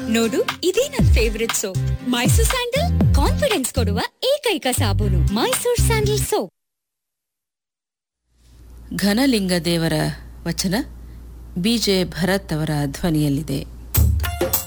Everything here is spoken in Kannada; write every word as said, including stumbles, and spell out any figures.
ನೋಡು, ಇದೇ ನನ್ favourite soap. Mysore sandal confidence ಕೊಡುವ ಏಕೈಕ ಸಾಬೂನು. Mysore sandal soap. ಘನಲಿಂಗ ದೇವರ ವಚನ ಬಿಜೆ ಭರತ್ ಅವರ ಧ್ವನಿಯಲ್ಲಿದೆ.